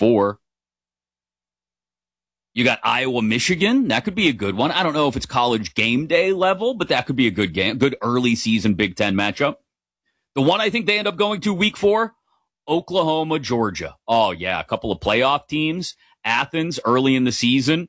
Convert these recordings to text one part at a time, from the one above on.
4. You got Iowa, Michigan. That could be a good one. I don't know if it's college game day level, but that could be a good game. Good early season Big Ten matchup. The one I think they end up going to week 4, Oklahoma, Georgia. Oh, yeah, a couple of playoff teams. Athens early in the season.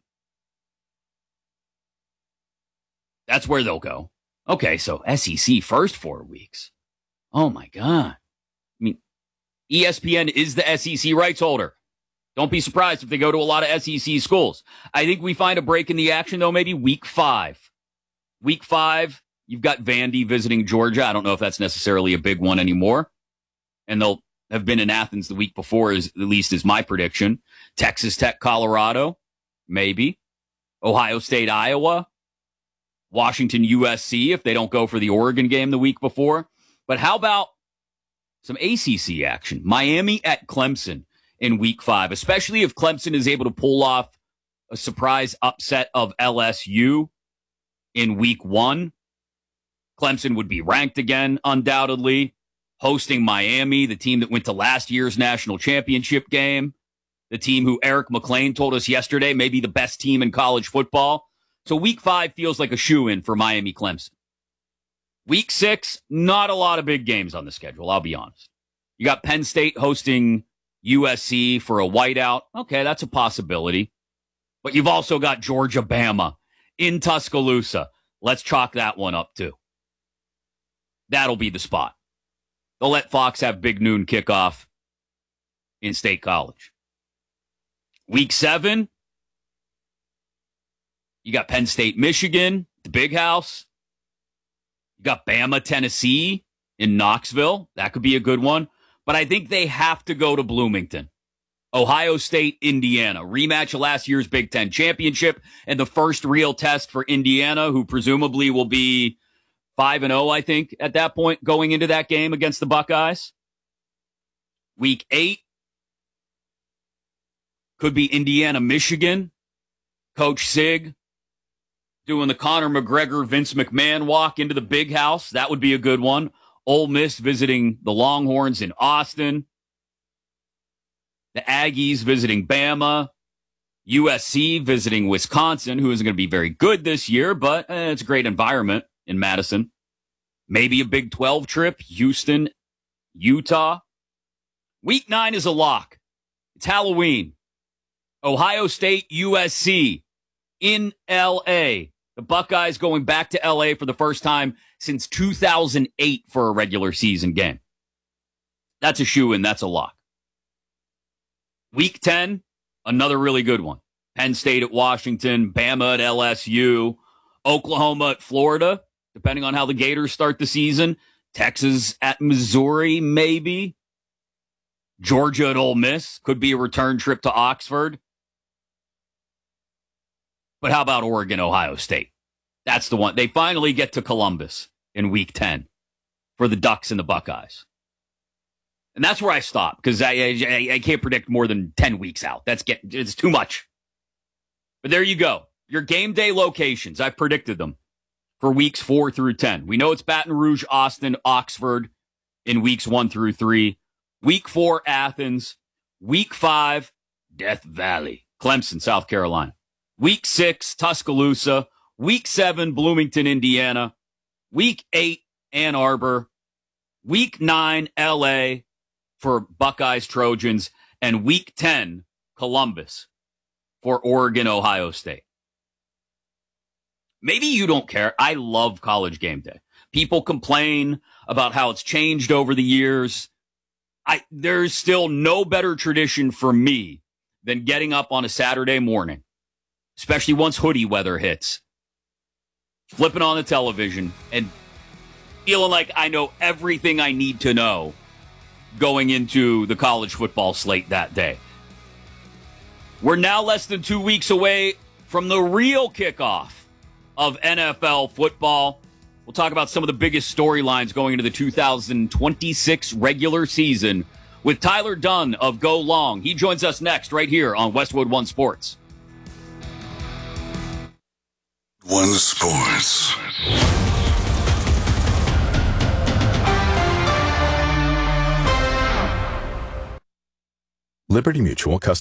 That's where they'll go. Okay, so SEC first 4 weeks. Oh, my God. I mean, ESPN is the SEC rights holder. Don't be surprised if they go to a lot of SEC schools. I think we find a break in the action, though, maybe week 5. Week 5, you've got Vandy visiting Georgia. I don't know if that's necessarily a big one anymore. And they'll have been in Athens the week before, at least is my prediction. Texas Tech, Colorado, maybe. Ohio State, Iowa. Washington, USC, if they don't go for the Oregon game the week before. But how about some ACC action? Miami at Clemson in week 5, especially if Clemson is able to pull off a surprise upset of LSU in week 1. Clemson would be ranked again, undoubtedly, hosting Miami, the team that went to last year's national championship game, the team who Eric McLean told us yesterday may be the best team in college football. So week 5 feels like a shoo-in for Miami Clemson. Week 6, not a lot of big games on the schedule, I'll be honest. You got Penn State hosting USC for a whiteout. Okay, that's a possibility. But you've also got Georgia, Bama in Tuscaloosa. Let's chalk that one up, too. That'll be the spot. They'll let Fox have big noon kickoff in State College. Week 7, you got Penn State, Michigan, the Big House. You got Bama, Tennessee in Knoxville. That could be a good one. But I think they have to go to Bloomington. Ohio State, Indiana. Rematch of last year's Big Ten championship and the first real test for Indiana, who presumably will be 5-0, I think, at that point, going into that game against the Buckeyes. Week 8 could be Indiana, Michigan. Coach Sig doing the Conor McGregor, Vince McMahon walk into the Big House. That would be a good one. Ole Miss visiting the Longhorns in Austin. The Aggies visiting Bama. USC visiting Wisconsin, who isn't going to be very good this year, but it's a great environment in Madison. Maybe a Big 12 trip. Houston, Utah. Week 9 is a lock. It's Halloween. Ohio State, USC in L.A. The Buckeyes going back to L.A. for the first time since 2008 for a regular season game. That's a shoo-in. That's a lock. Week 10, another really good one. Penn State at Washington, Bama at LSU, Oklahoma at Florida, depending on how the Gators start the season. Texas at Missouri, maybe. Georgia at Ole Miss. Could be a return trip to Oxford. But how about Oregon, Ohio State? That's the one. They finally get to Columbus in week 10 for the Ducks and the Buckeyes. And that's where I stop because I can't predict more than 10 weeks out. It's too much. But there you go. Your game day locations. I've predicted them for weeks 4 through 10. We know it's Baton Rouge, Austin, Oxford in weeks 1 through 3. Week 4, Athens. Week 5, Death Valley, Clemson, South Carolina. Week 6, Tuscaloosa. Week 7, Bloomington, Indiana. Week 8, Ann Arbor. Week 9, L.A. for Buckeyes, Trojans. And Week 10, Columbus for Oregon, Ohio State. Maybe you don't care. I love college game day. People complain about how it's changed over the years. There's still no better tradition for me than getting up on a Saturday morning, especially once hoodie weather hits, flipping on the television and feeling like I know everything I need to know going into the college football slate that day. We're now less than 2 weeks away from the real kickoff of NFL football. We'll talk about some of the biggest storylines going into the 2026 regular season with Tyler Dunn of Go Long. He joins us next right here on Westwood One Sports. One Sports. Liberty Mutual